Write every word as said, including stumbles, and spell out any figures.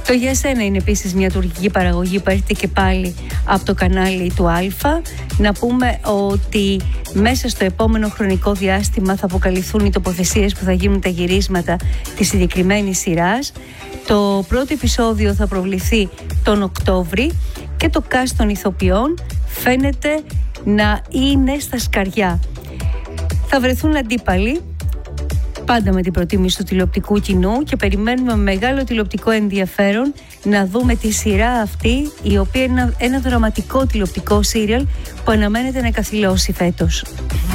Το Για Σένα είναι επίσης μια τουρκική παραγωγή που έρχεται και πάλι από το κανάλι του Α. Να πούμε ότι μέσα στο επόμενο χρονικό διάστημα θα αποκαλυφθούν οι τοποθεσίες που θα γίνουν τα γυρίσματα της συγκεκριμένης σειράς. Το πρώτο επεισόδιο θα προβληθεί τον Οκτώβρη και το cast των ηθοποιών φαίνεται να είναι στα σκαριά. Θα βρεθούν αντίπαλοι, πάντα με την προτίμηση του τηλεοπτικού κοινού, και περιμένουμε με μεγάλο τηλεοπτικό ενδιαφέρον να δούμε τη σειρά αυτή, η οποία είναι ένα δραματικό τηλεοπτικό σύριαλ που αναμένεται να καθυλώσει φέτος.